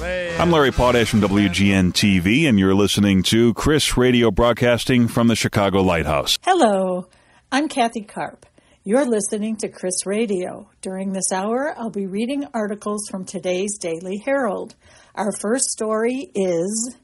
I'm Larry Potash from WGN-TV, and you're listening to Chris Radio broadcasting from the Chicago Lighthouse. Hello, I'm Kathy Karp. You're listening to Chris Radio. During this hour, I'll be reading articles from today's Daily Herald. Our first story is...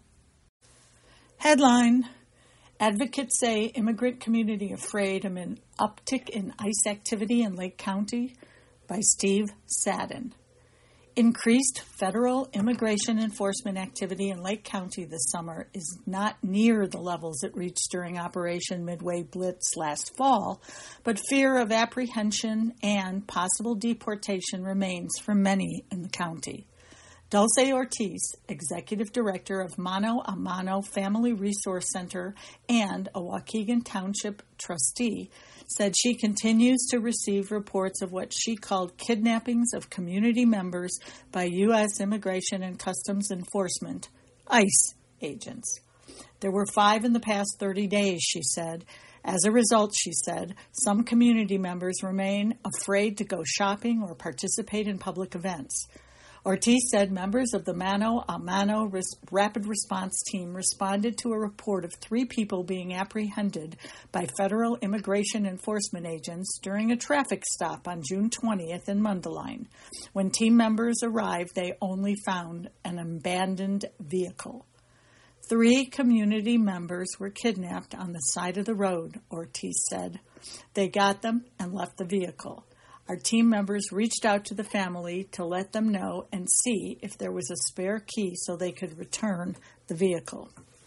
Headline: Advocates say immigrant community afraid amid uptick in ICE activity in Lake County, by Steve Sadin. Increased federal immigration enforcement activity in Lake County this summer is not near the levels it reached during Operation Midway Blitz last fall, but fear of apprehension and possible deportation remains for many in the county. Dulce Ortiz, executive director of Mano a Mano Family Resource Center and a Waukegan Township trustee, said she continues to receive reports of what she called kidnappings of community members by U.S. Immigration and Customs Enforcement, ICE, agents. There were 5 in the past 30 days, she said. As a result, she said, some community members remain afraid to go shopping or participate in public events. Ortiz said members of the Mano a Mano Rapid Response Team responded to a report of 3 people being apprehended by federal immigration enforcement agents during a traffic stop on June 20th in Mundelein. When team members arrived, they only found an abandoned vehicle. 3 community members were kidnapped on the side of the road, Ortiz said. They got them and left the vehicle. Our team members reached out to the family to let them know and see if there was a spare key so they could return the vehicle.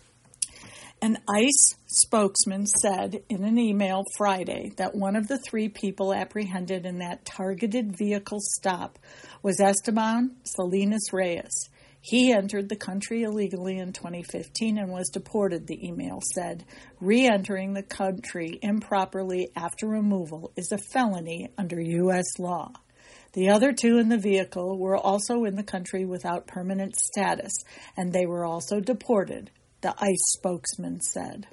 An ICE spokesman said in an email Friday that one of the 3 people apprehended in that targeted vehicle stop was Esteban Salinas Reyes. He entered the country illegally in 2015 and was deported, the email said. Re-entering the country improperly after removal is a felony under U.S. law. The other 2 in the vehicle were also in the country without permanent status, and they were also deported, the ICE spokesman said.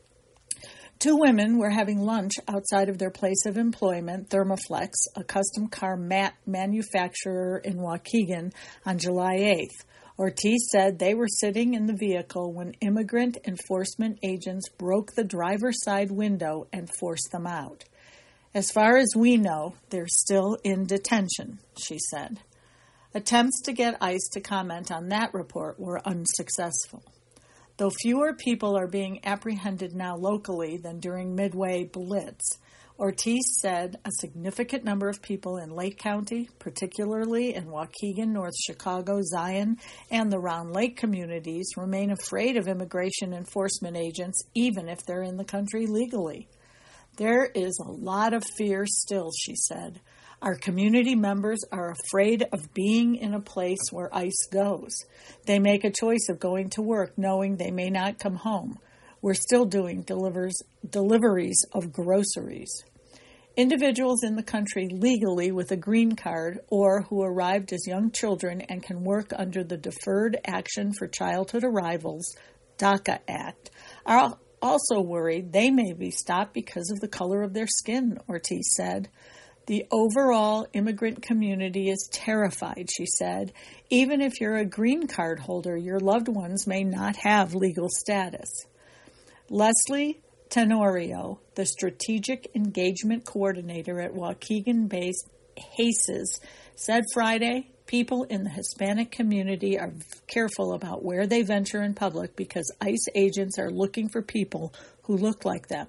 2 women were having lunch outside of their place of employment, Thermoflex, a custom car mat manufacturer in Waukegan, on July 8th. Ortiz said they were sitting in the vehicle when immigrant enforcement agents broke the driver's side window and forced them out. As far as we know, they're still in detention, she said. Attempts to get ICE to comment on that report were unsuccessful. Though fewer people are being apprehended now locally than during Midway Blitz, Ortiz said a significant number of people in Lake County, particularly in Waukegan, North Chicago, Zion, and the Round Lake communities, remain afraid of immigration enforcement agents even if they're in the country legally. There is a lot of fear still, she said. Our community members are afraid of being in a place where ICE goes. They make a choice of going to work knowing they may not come home. We're still doing deliveries of groceries. Individuals in the country legally with a green card or who arrived as young children and can work under the Deferred Action for Childhood Arrivals, DACA Act, are also worried they may be stopped because of the color of their skin, Ortiz said. The overall immigrant community is terrified, she said. Even if you're a green card holder, your loved ones may not have legal status. Leslie Tenorio, the Strategic Engagement Coordinator at Waukegan-based HACES, said Friday, people in the Hispanic community are careful about where they venture in public because ICE agents are looking for people who look like them.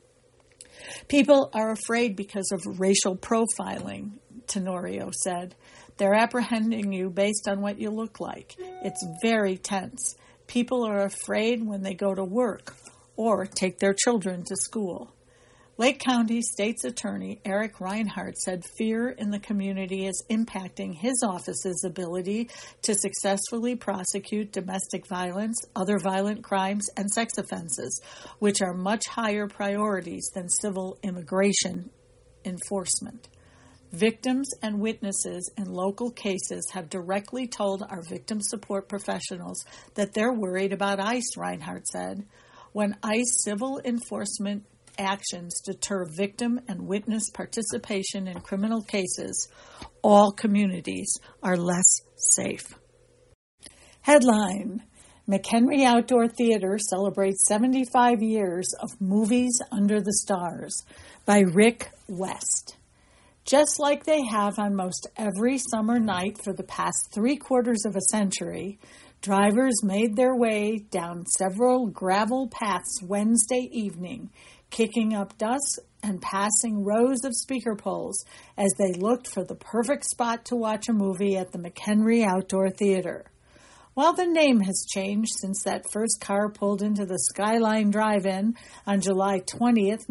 People are afraid because of racial profiling, Tenorio said. They're apprehending you based on what you look like. It's very tense. People are afraid when they go to work or take their children to school. Lake County State's Attorney Eric Reinhardt said fear in the community is impacting his office's ability to successfully prosecute domestic violence, other violent crimes, and sex offenses, which are much higher priorities than civil immigration enforcement. Victims and witnesses in local cases have directly told our victim support professionals that they're worried about ICE, Reinhardt said. When ICE civil enforcement actions deter victim and witness participation in criminal cases, all communities are less safe. Headline: McHenry Outdoor Theater celebrates 75 years of movies under the stars, by Rick West. Just like they have on most every summer night for the past 3/4 of a century, drivers made their way down several gravel paths Wednesday evening, kicking up dust and passing rows of speaker poles as they looked for the perfect spot to watch a movie at the McHenry Outdoor Theater. While the name has changed since that first car pulled into the Skyline Drive-In on July 20th,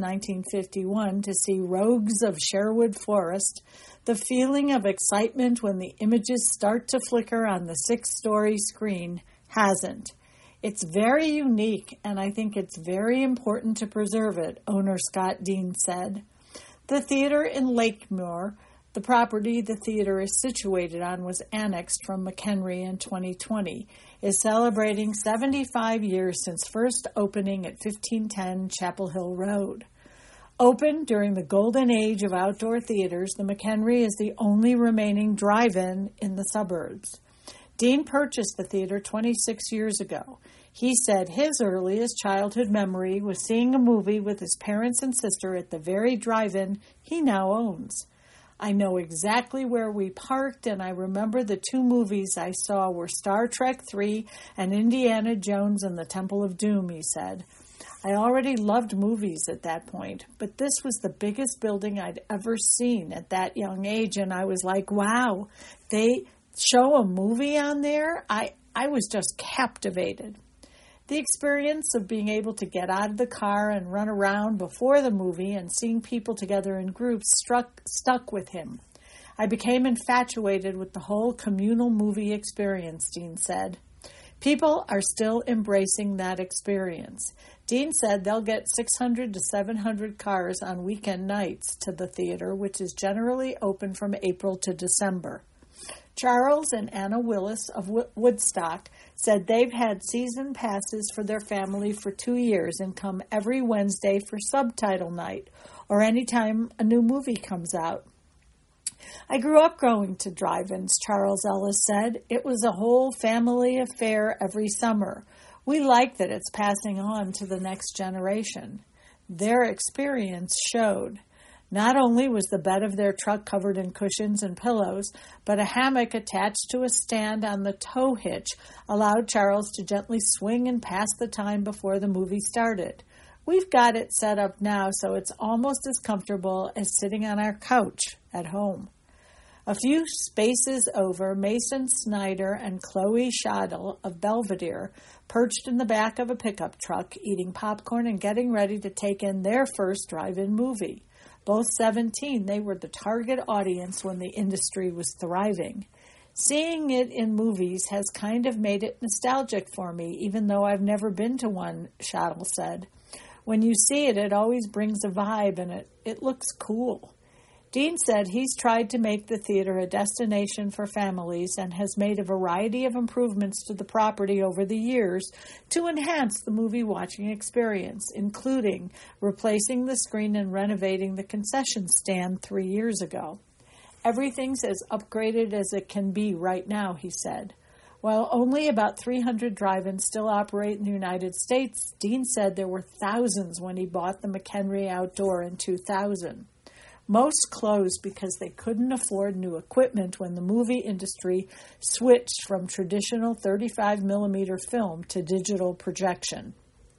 1951 to see Rogues of Sherwood Forest, the feeling of excitement when the images start to flicker on the 6-story screen hasn't. It's very unique, and I think it's very important to preserve it, owner Scott Dean said. The theater in Lakemore, the property the theater is situated on, was annexed from McHenry in 2020, is celebrating 75 years since first opening at 1510 Chapel Hill Road. Opened during the golden age of outdoor theaters, the McHenry is the only remaining drive-in in the suburbs. Dean purchased the theater 26 years ago. He said his earliest childhood memory was seeing a movie with his parents and sister at the very drive-in he now owns. I know exactly where we parked, and I remember the 2 movies I saw were Star Trek III and Indiana Jones and the Temple of Doom, he said. I already loved movies at that point, but this was the biggest building I'd ever seen at that young age, and I was like, wow, they show a movie on there? I was just captivated. The experience of being able to get out of the car and run around before the movie and seeing people together in groups stuck with him. I became infatuated with the whole communal movie experience, Dean said. People are still embracing that experience. Dean said they'll get 600 to 700 cars on weekend nights to the theater, which is generally open from April to December. Charles and Anna Willis of Woodstock said they've had season passes for their family for 2 years and come every Wednesday for subtitle night or anytime a new movie comes out. I grew up going to drive-ins, Charles Ellis said. It was a whole family affair every summer. We like that it's passing on to the next generation. Their experience showed. Not only was the bed of their truck covered in cushions and pillows, but a hammock attached to a stand on the tow hitch allowed Charles to gently swing and pass the time before the movie started. We've got it set up now so it's almost as comfortable as sitting on our couch at home. A few spaces over, Mason Snyder and Chloe Schaddel of Belvedere perched in the back of a pickup truck, eating popcorn and getting ready to take in their first drive-in movie. Both 17, they were the target audience when the industry was thriving. Seeing it in movies has kind of made it nostalgic for me, even though I've never been to one, Schaddel said. When you see it, it always brings a vibe, and it looks cool. Dean said he's tried to make the theater a destination for families and has made a variety of improvements to the property over the years to enhance the movie-watching experience, including replacing the screen and renovating the concession stand 3 years ago. Everything's as upgraded as it can be right now, he said. While only about 300 drive-ins still operate in the United States, Dean said there were thousands when he bought the McHenry Outdoor in 2000. Most closed because they couldn't afford new equipment when the movie industry switched from traditional 35mm film to digital projection.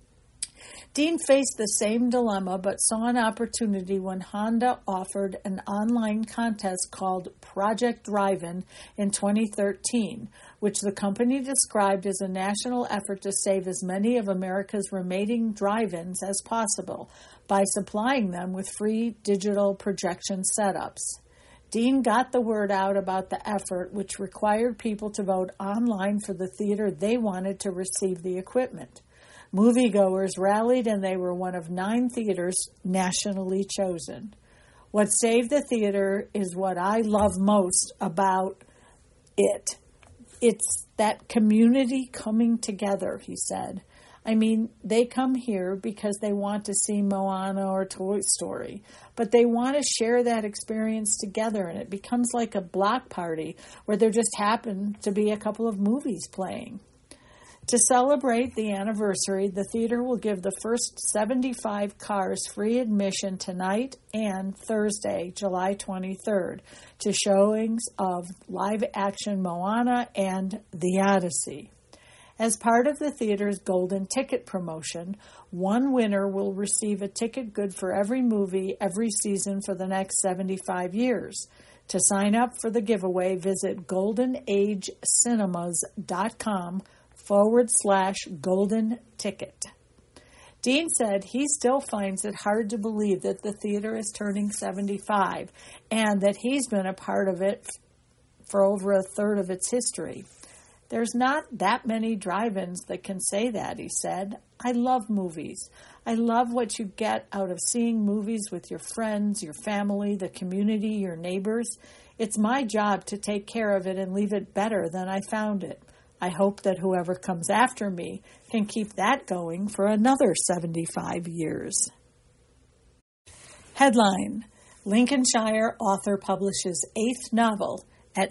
Dean faced the same dilemma but saw an opportunity when Honda offered an online contest called Project Drive-In in 2013, which the company described as a national effort to save as many of America's remaining drive-ins as possible by supplying them with free digital projection setups. Dean got the word out about the effort, which required people to vote online for the theater they wanted to receive the equipment. Moviegoers rallied, and they were one of 9 theaters nationally chosen. What saved the theater is what I love most about it. It's that community coming together, he said. I mean, they come here because they want to see Moana or Toy Story, but they want to share that experience together, and it becomes like a block party where there just happen to be a couple of movies playing. To celebrate the anniversary, the theater will give the first 75 cars free admission tonight and Thursday, July 23rd, to showings of live-action Moana and The Odyssey. As part of the theater's golden ticket promotion, one winner will receive a ticket good for every movie every season for the next 75 years. To sign up for the giveaway, visit goldenagecinemas.com/golden ticket. Dean said he still finds it hard to believe that the theater is turning 75 and that he's been a part of it for over a third of its history. There's not that many drive-ins that can say that, he said. I love movies. I love what you get out of seeing movies with your friends, your family, the community, your neighbors. It's my job to take care of it and leave it better than I found it. I hope that whoever comes after me can keep that going for another 75 years. Headline: Lincolnshire author publishes 8th novel at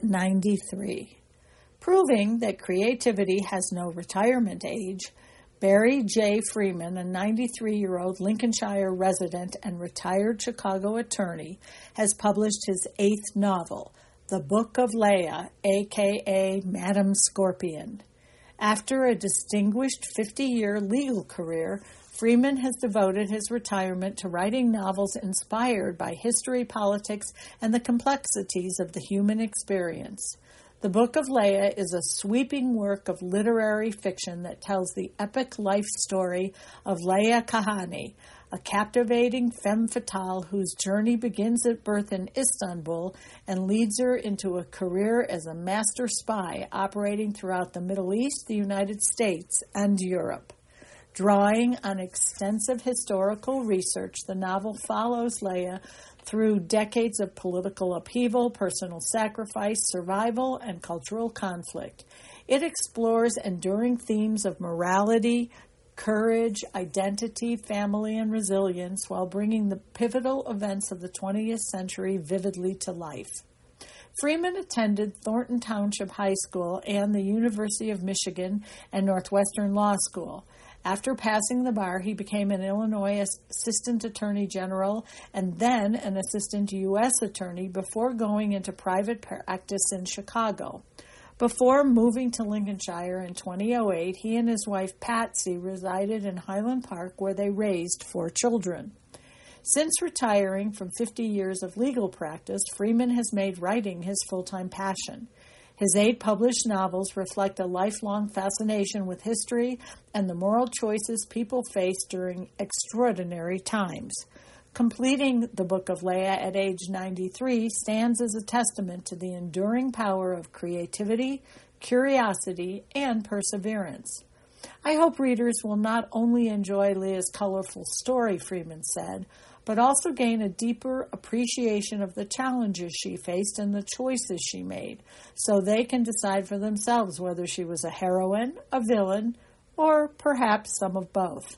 93. Proving that creativity has no retirement age, Barry J. Freeman, a 93-year-old Lincolnshire resident and retired Chicago attorney, has published his 8th novel, The Book of Leia, a.k.a. Madam Scorpion. After a distinguished 50-year legal career, Freeman has devoted his retirement to writing novels inspired by history, politics, and the complexities of the human experience. The Book of Leia is a sweeping work of literary fiction that tells the epic life story of Leia Kahani, a captivating femme fatale whose journey begins at birth in Istanbul and leads her into a career as a master spy operating throughout the Middle East, the United States, and Europe. Drawing on extensive historical research, the novel follows Leia through decades of political upheaval, personal sacrifice, survival, and cultural conflict. It explores enduring themes of morality, courage, identity, family, and resilience while bringing the pivotal events of the 20th century vividly to life. Freeman attended Thornton Township High School and the University of Michigan and Northwestern Law School. After passing the bar, he became an Illinois Assistant Attorney General and then an Assistant U.S. Attorney before going into private practice in Chicago. Before moving to Lincolnshire in 2008, he and his wife Patsy resided in Highland Park, where they raised 4 children. Since retiring from 50 years of legal practice, Freeman has made writing his full-time passion. His 8 published novels reflect a lifelong fascination with history and the moral choices people face during extraordinary times. Completing the Book of Leia at age 93 stands as a testament to the enduring power of creativity, curiosity, and perseverance. I hope readers will not only enjoy Leia's colorful story, Freeman said, but also gain a deeper appreciation of the challenges she faced and the choices she made, so they can decide for themselves whether she was a heroine, a villain, or perhaps some of both.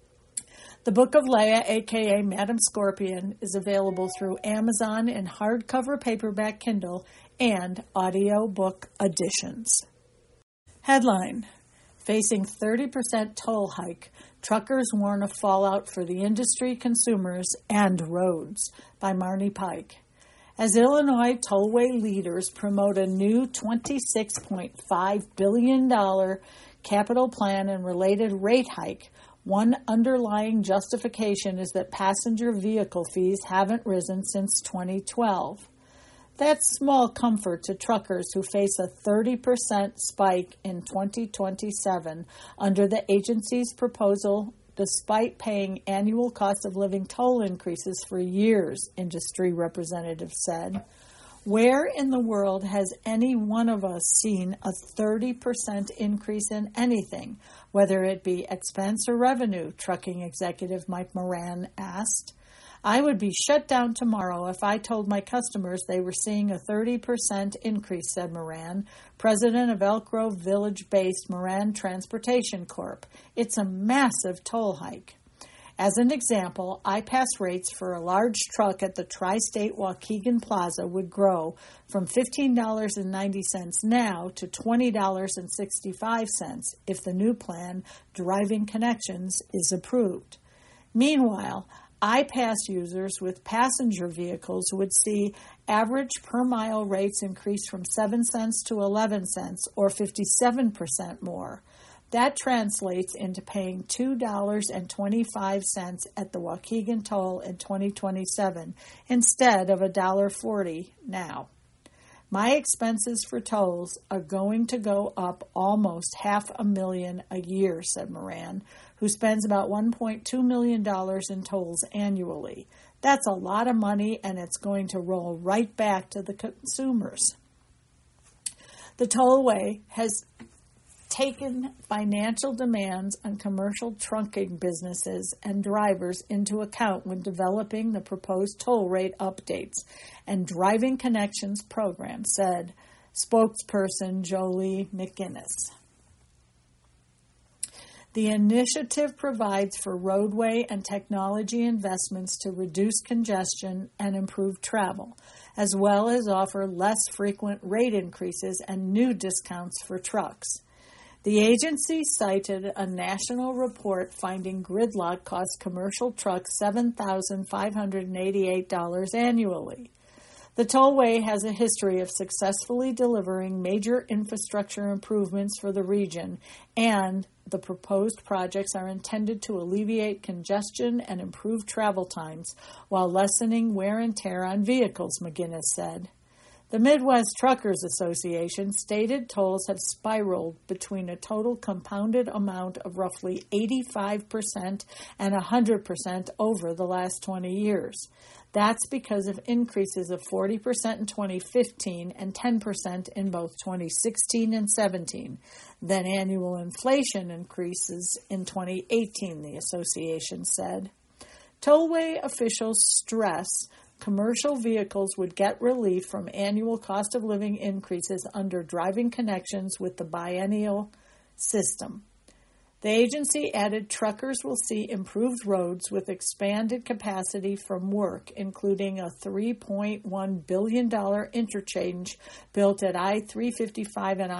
The Book of Leia, a.k.a. Madam Scorpion, is available through Amazon in hardcover paperback Kindle and audiobook editions. Headline: Facing 30% toll hike, truckers warn of fallout for the industry, consumers, and roads, by Marnie Pike. As Illinois tollway leaders promote a new $26.5 billion capital plan and related rate hike, one underlying justification is that passenger vehicle fees haven't risen since 2012. That's small comfort to truckers who face a 30% spike in 2027 under the agency's proposal, despite paying annual cost of living toll increases for years, industry representatives said. Where in the world has any one of us seen a 30% increase in anything, whether it be expense or revenue, trucking executive Mike Moran asked. I would be shut down tomorrow if I told my customers they were seeing a 30% increase, said Moran, president of Elk Grove Village-based Moran Transportation Corp. It's a massive toll hike. As an example, I-Pass rates for a large truck at the Tri-State Waukegan Plaza would grow from $15.90 now to $20.65 if the new plan, Driving Connections, is approved. Meanwhile, I-Pass users with passenger vehicles would see average per-mile rates increase from 7 cents to 11 cents, or 57% more. That translates into paying $2.25 at the Waukegan toll in 2027 instead of $1.40 now. My expenses for tolls are going to go up almost $500,000 a year, said Moran, who spends about $1.2 million in tolls annually. That's a lot of money, and it's going to roll right back to the consumers. The tollway has taken financial demands on commercial trucking businesses and drivers into account when developing the proposed toll rate updates and Driving Connections program, said spokesperson Jolie McGinnis. The initiative provides for roadway and technology investments to reduce congestion and improve travel, as well as offer less frequent rate increases and new discounts for trucks. The agency cited a national report finding gridlock costs commercial trucks $7,588 annually. The tollway has a history of successfully delivering major infrastructure improvements for the region, and the proposed projects are intended to alleviate congestion and improve travel times while lessening wear and tear on vehicles, McGinnis said. The Midwest Truckers Association stated tolls have spiraled between a total compounded amount of roughly 85% and 100% over the last 20 years. That's because of increases of 40% in 2015 and 10% in both 2016 and 17. Then annual inflation increases in 2018, the association said. Tollway officials stress commercial vehicles would get relief from annual cost of living increases under Driving Connections with the biennial system. The agency added truckers will see improved roads with expanded capacity from work, including a $3.1 billion interchange built at I-355 and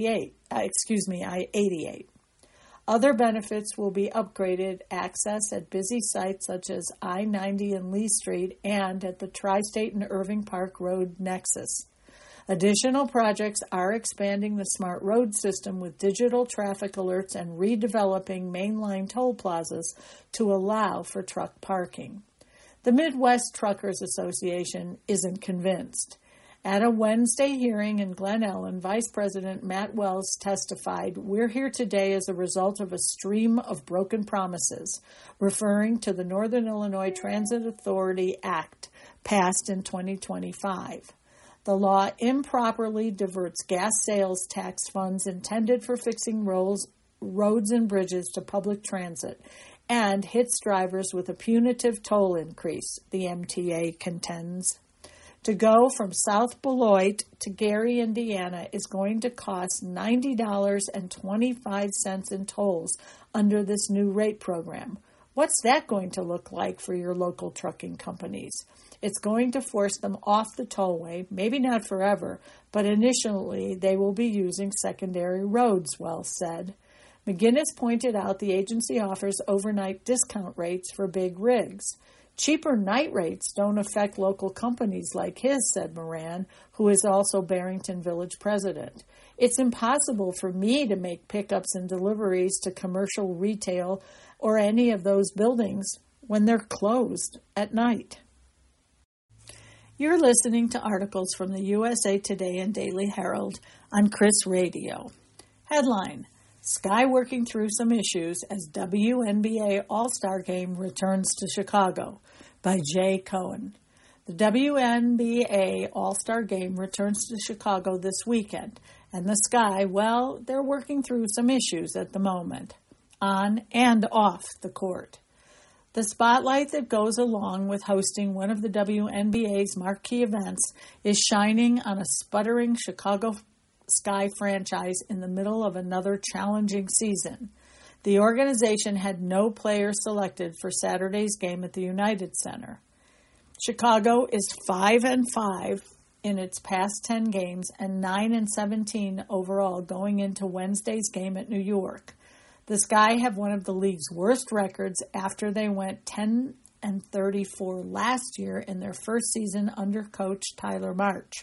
I-88. Other benefits will be upgraded access at busy sites such as I-90 and Lee Street and at the Tri-State and Irving Park Road nexus. Additional projects are expanding the smart road system with digital traffic alerts and redeveloping mainline toll plazas to allow for truck parking. The Midwest Truckers Association isn't convinced. At a Wednesday hearing in Glen Ellen, Vice President Matt Wells testified, "We're here today as a result of a stream of broken promises," referring to the Northern Illinois Transit Authority Act passed in 2025. The law improperly diverts gas sales tax funds intended for fixing roads and bridges to public transit and hits drivers with a punitive toll increase, the MTA contends. To go from South Beloit to Gary, Indiana is going to cost $90.25 in tolls under this new rate program. What's that going to look like for your local trucking companies? It's going to force them off the tollway, maybe not forever, but initially they will be using secondary roads, Wells said. McGinnis pointed out the agency offers overnight discount rates for big rigs. Cheaper night rates don't affect local companies like his, said Moran, who is also Barrington Village president. It's impossible for me to make pickups and deliveries to commercial retail or any of those buildings when they're closed at night. You're listening to articles from the USA Today and Daily Herald on Chris Radio. Headline: Sky working through some issues as WNBA All-Star Game returns to Chicago, by Jay Cohen. The WNBA All-Star Game returns to Chicago this weekend, and the Sky, well, they're working through some issues at the moment, on and off the court. The spotlight that goes along with hosting one of the WNBA's marquee events is shining on a sputtering Chicago Sky franchise in the middle of another challenging season. The organization had no players selected for Saturday's game at the United Center. Chicago is 5-5 in its past 10 games and 9-17 overall going into Wednesday's game at New York. The Sky have one of the league's worst records after they went 10-34 last year in their first season under coach Tyler March.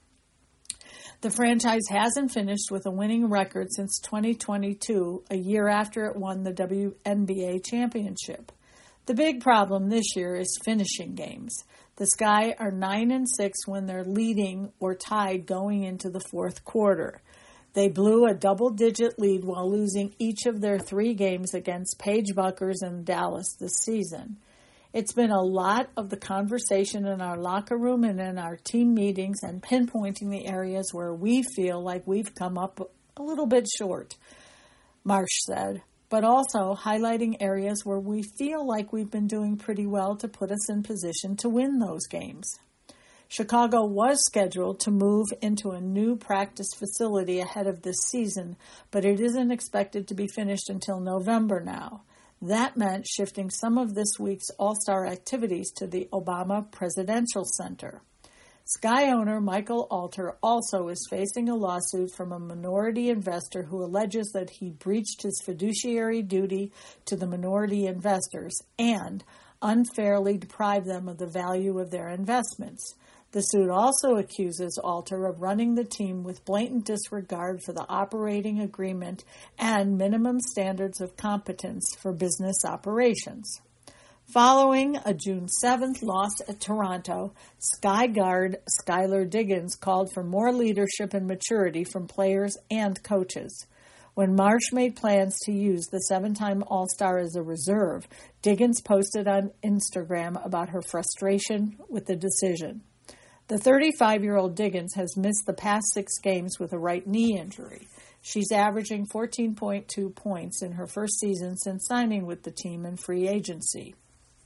The franchise hasn't finished with a winning record since 2022, a year after it won the WNBA championship. The big problem this year is finishing games. The Sky are 9-6 when they're leading or tied going into the fourth quarter. They blew a double-digit lead while losing each of their 3 games against Paige Buckers and Dallas this season. It's been a lot of the conversation in our locker room and in our team meetings and pinpointing the areas where we feel like we've come up a little bit short, Marsh said, but also highlighting areas where we feel like we've been doing pretty well to put us in position to win those games. Chicago was scheduled to move into a new practice facility ahead of this season, but it isn't expected to be finished until November now. That meant shifting some of this week's All-Star activities to the Obama Presidential Center. Sky owner Michael Alter also is facing a lawsuit from a minority investor who alleges that he breached his fiduciary duty to the minority investors and unfairly deprived them of the value of their investments. The suit also accuses Alter of running the team with blatant disregard for the operating agreement and minimum standards of competence for business operations. Following a June 7th loss at Toronto, Sky guard Skylar Diggins called for more leadership and maturity from players and coaches. When Marsh made plans to use the 7-time All-Star as a reserve, Diggins posted on Instagram about her frustration with the decision. The 35-year-old Diggins has missed the past 6 games with a right knee injury. She's averaging 14.2 points in her first season since signing with the team in free agency.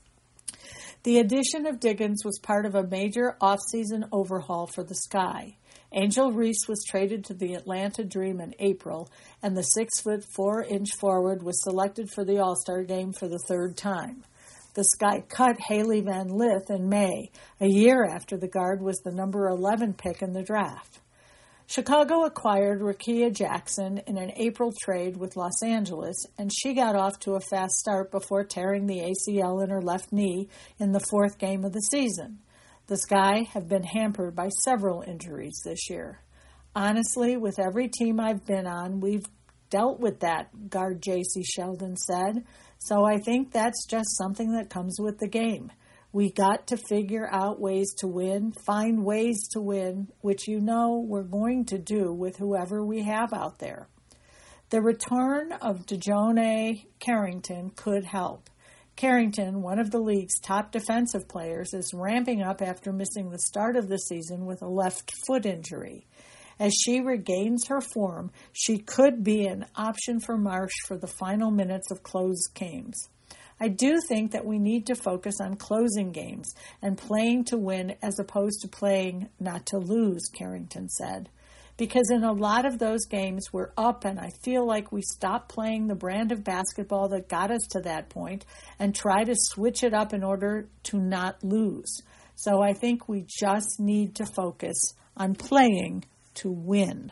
The addition of Diggins was part of a major offseason overhaul for the Sky. Angel Reese was traded to the Atlanta Dream in April, and the 6'4" forward was selected for the All-Star game for the 3rd time. The Sky cut Haley Van Lith in May, a year after the guard was the number 11 pick in the draft. Chicago acquired Rickea Jackson in an April trade with Los Angeles, and she got off to a fast start before tearing the ACL in her left knee in the 4th game of the season. The Sky have been hampered by several injuries this year. Honestly, with every team I've been on, we've dealt with that, guard J.C. Sheldon said. So I think that's just something that comes with the game. We got to figure out ways to win, find ways to win, which we're going to do with whoever we have out there. The return of DeJounte Carrington could help. Carrington, one of the league's top defensive players, is ramping up after missing the start of the season with a left foot injury. As she regains her form, she could be an option for Marsh for the final minutes of close games. I do think that we need to focus on closing games and playing to win as opposed to playing not to lose, Carrington said. Because in a lot of those games we're up and I feel like we stop playing the brand of basketball that got us to that point and try to switch it up in order to not lose. So I think we just need to focus on playing to win.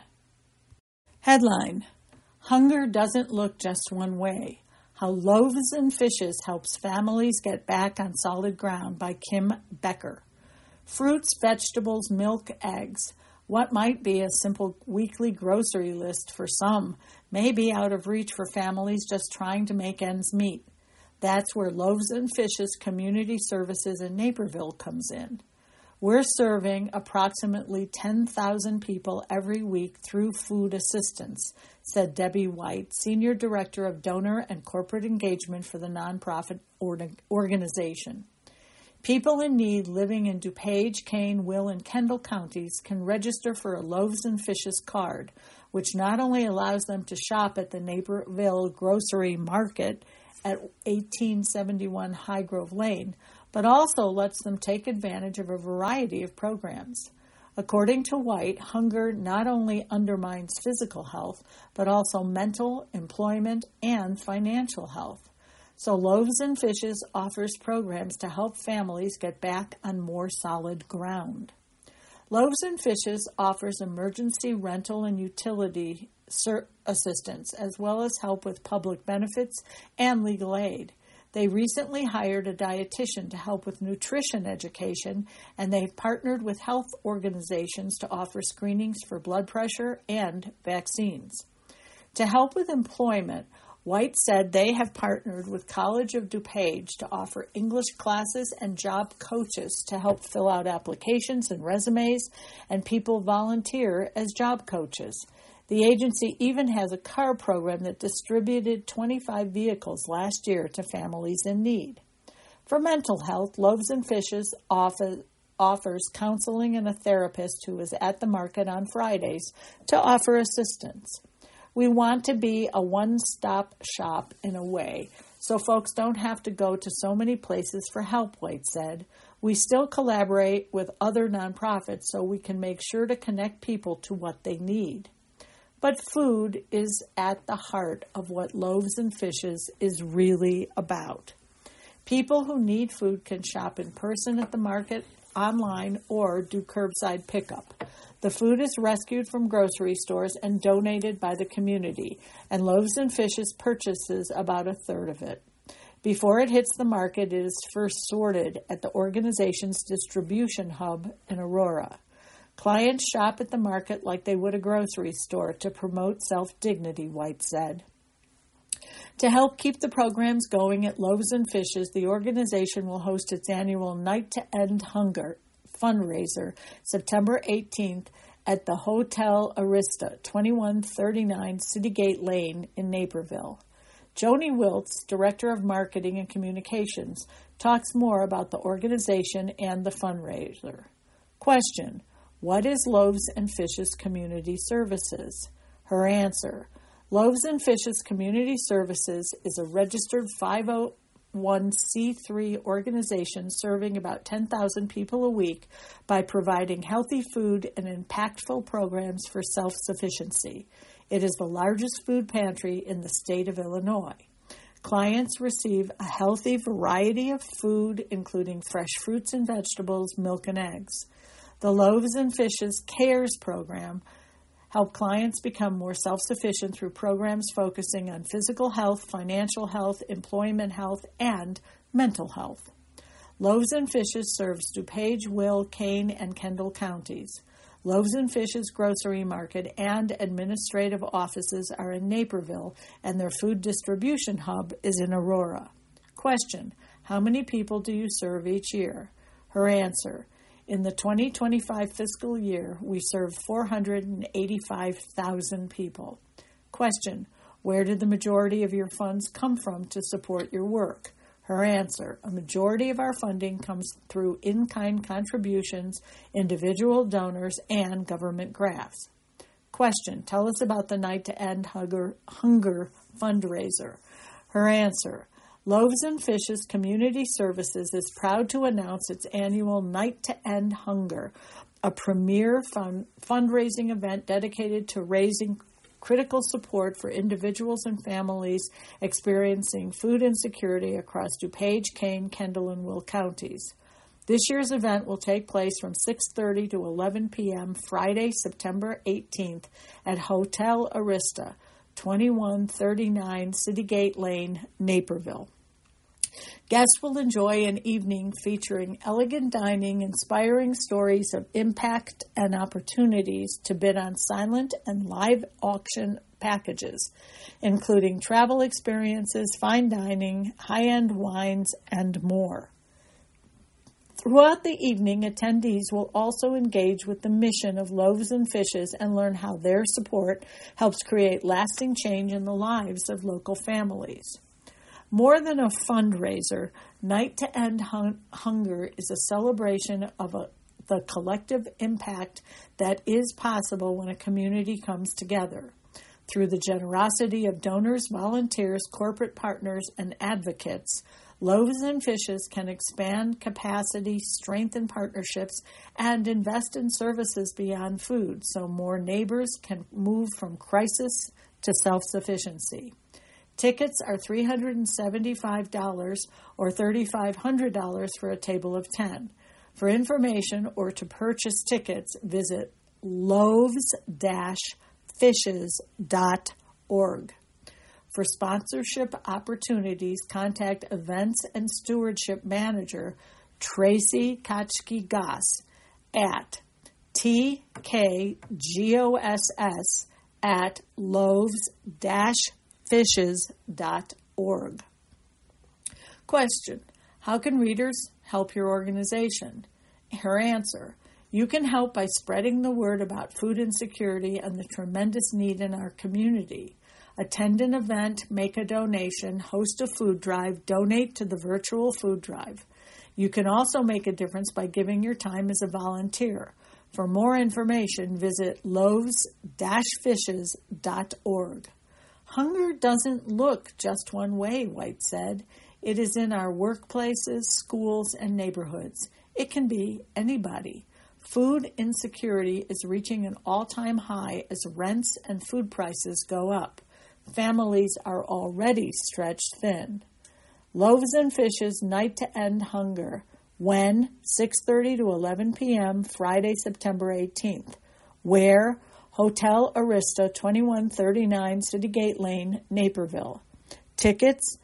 Headline: Hunger doesn't look just one way. How Loaves and Fishes helps families get back on solid ground by Kim Becker. Fruits, vegetables, milk, eggs. What might be a simple weekly grocery list for some may be out of reach for families just trying to make ends meet. That's where Loaves and Fishes Community Services in Naperville comes in. We're serving approximately 10,000 people every week through food assistance, said Debbie White, Senior Director of Donor and Corporate Engagement for the nonprofit organization. People in need living in DuPage, Kane, Will, and Kendall counties can register for a Loaves and Fishes card, which not only allows them to shop at the Naperville Grocery Market at 1871 Highgrove Lane, but also lets them take advantage of a variety of programs. According to White, hunger not only undermines physical health, but also mental, employment, and financial health. So Loaves and Fishes offers programs to help families get back on more solid ground. Loaves and Fishes offers emergency rental and utility assistance, as well as help with public benefits and legal aid. They recently hired a dietitian to help with nutrition education, and they've partnered with health organizations to offer screenings for blood pressure and vaccines. To help with employment, White said they have partnered with College of DuPage to offer English classes and job coaches to help fill out applications and resumes, and people volunteer as job coaches. The agency even has a car program that distributed 25 vehicles last year to families in need. For mental health, Loaves and Fishes offers counseling and a therapist who is at the market on Fridays to offer assistance. We want to be a one-stop shop in a way, so folks don't have to go to so many places for help, White said. We still collaborate with other nonprofits so we can make sure to connect people to what they need. But food is at the heart of what Loaves and Fishes is really about. People who need food can shop in person at the market, online, or do curbside pickup. The food is rescued from grocery stores and donated by the community, and Loaves and Fishes purchases about a third of it. Before it hits the market, it is first sorted at the organization's distribution hub in Aurora. Clients shop at the market like they would a grocery store to promote self-dignity, White said. To help keep the programs going at Loaves and Fishes, the organization will host its annual Night to End Hunger fundraiser September 18th at the Hotel Arista, 2139 Citygate Lane in Naperville. Joni Wiltz, Director of Marketing and Communications, talks more about the organization and the fundraiser. Question: what is Loaves and Fishes Community Services? Her answer: Loaves and Fishes Community Services is a registered 501c3 organization serving about 10,000 people a week by providing healthy food and impactful programs for self-sufficiency. It is the largest food pantry in the state of Illinois. Clients receive a healthy variety of food, including fresh fruits and vegetables, milk, and eggs. The Loaves and Fishes CARES program help clients become more self-sufficient through programs focusing on physical health, financial health, employment health, and mental health. Loaves and Fishes serves DuPage, Will, Kane, and Kendall counties. Loaves and Fishes Grocery Market and administrative offices are in Naperville, and their food distribution hub is in Aurora. Question: how many people do you serve each year? Her answer: in the 2025 fiscal year, we served 485,000 people. Question: where did the majority of your funds come from to support your work? Her answer: a majority of our funding comes through in-kind contributions, individual donors, and government grants. Question: tell us about the Night to End Hunger fundraiser. Her answer: Loaves and Fishes Community Services is proud to announce its annual Night to End Hunger, a premier fundraising event dedicated to raising critical support for individuals and families experiencing food insecurity across DuPage, Kane, Kendall, and Will counties. This year's event will take place from 6:30 to 11 p.m. Friday, September 18th at Hotel Arista, 2139 Citygate Lane, Naperville. Guests will enjoy an evening featuring elegant dining, inspiring stories of impact, and opportunities to bid on silent and live auction packages, including travel experiences, fine dining, high-end wines, and more. Throughout the evening, attendees will also engage with the mission of Loaves and Fishes and learn how their support helps create lasting change in the lives of local families. More than a fundraiser, Night to End Hunger is a celebration of the collective impact that is possible when a community comes together. Through the generosity of donors, volunteers, corporate partners, and advocates, Loaves and Fishes can expand capacity, strengthen partnerships, and invest in services beyond food so more neighbors can move from crisis to self-sufficiency. Tickets are $375 or $3,500 for a table of 10. For information or to purchase tickets, visit loaves-fishes.org. For sponsorship opportunities, contact Events and Stewardship Manager Tracy Kotchke-Goss at tkggoss@loaves-fishes.org. Question: how can readers help your organization? Her answer: you can help by spreading the word about food insecurity and the tremendous need in our community. Attend an event, make a donation, host a food drive, donate to the virtual food drive. You can also make a difference by giving your time as a volunteer. For more information, visit loaves-fishes.org. Hunger doesn't look just one way, White said. It is in our workplaces, schools, and neighborhoods. It can be anybody. Food insecurity is reaching an all-time high as rents and food prices go up. Families are already stretched thin. Loaves and Fishes Night to End Hunger. When? 6:30 to 11 p.m. Friday, September 18th. Where? Hotel Arista, 2139 City Gate Lane, Naperville. Tickets,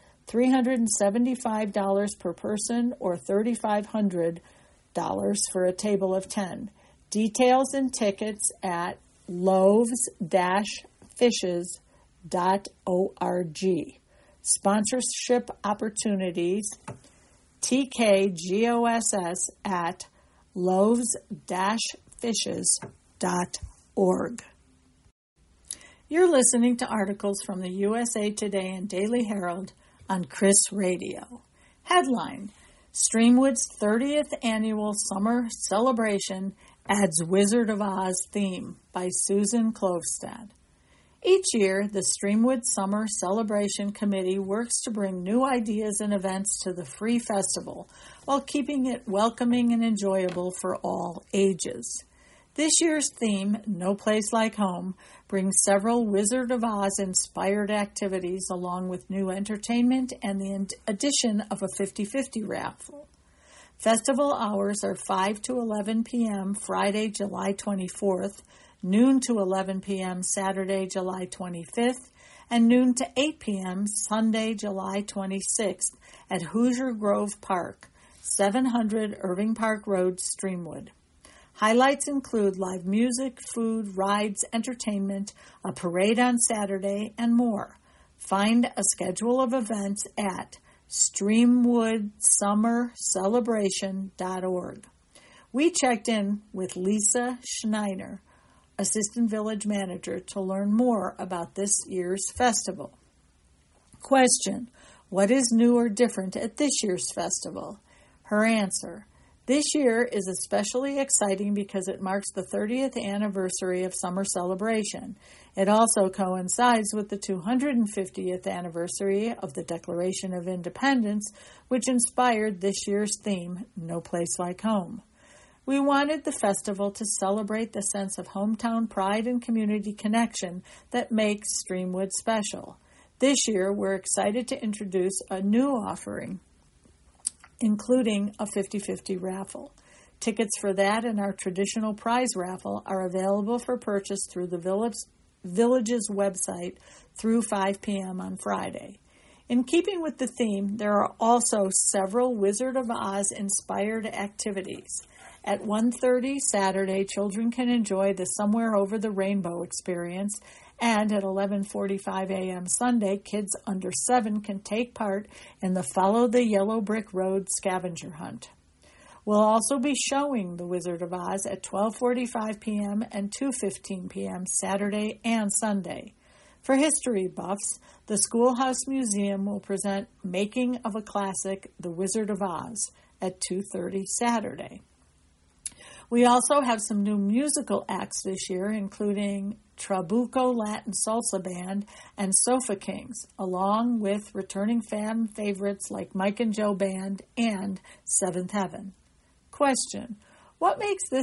$375 per person or $3,500 for a table of 10. Details and tickets at loaves-fishes.org. Sponsorship opportunities, tkgoss at loaves-fishes.org. You're listening to articles from the USA Today and Daily Herald on Chris Radio. Headline: Streamwood's 30th annual summer celebration adds Wizard of Oz theme by Susan Klostad. Each year, the Streamwood Summer Celebration Committee works to bring new ideas and events to the free festival while keeping it welcoming and enjoyable for all ages. This year's theme, No Place Like Home, brings several Wizard of Oz-inspired activities along with new entertainment and the addition of a 50-50 raffle. Festival hours are 5 to 11 p.m. Friday, July 24th, noon to 11 p.m. Saturday, July 25th, and noon to 8 p.m. Sunday, July 26th at Hoosier Grove Park, 700 Irving Park Road, Streamwood. Highlights include live music, food, rides, entertainment, a parade on Saturday, and more. Find a schedule of events at streamwoodsummercelebration.org. We checked in with Lisa Schneider, Assistant Village Manager, to learn more about this year's festival. Question: what is new or different at this year's festival? Her answer: this year is especially exciting because it marks the 30th anniversary of Summer Celebration. It also coincides with the 250th anniversary of the Declaration of Independence, which inspired this year's theme, No Place Like Home. We wanted the festival to celebrate the sense of hometown pride and community connection that makes Streamwood special. This year, we're excited to introduce a new offering, including a 50-50 raffle. Tickets for that and our traditional prize raffle are available for purchase through the Village's website through 5 p.m. on Friday. In keeping with the theme, there are also several Wizard of Oz-inspired activities. At 1:30 Saturday, children can enjoy the Somewhere Over the Rainbow experience, and at 11:45 a.m. Sunday, kids under 7 can take part in the Follow the Yellow Brick Road scavenger hunt. We'll also be showing The Wizard of Oz at 12:45 p.m. and 2:15 p.m. Saturday and Sunday. For history buffs, the Schoolhouse Museum will present Making of a Classic, The Wizard of Oz, at 2:30 Saturday. We also have some new musical acts this year, including Trabuco Latin Salsa Band and Sofa Kings, along with returning fan favorites like Mike and Joe Band and Seventh Heaven. Question: what makes this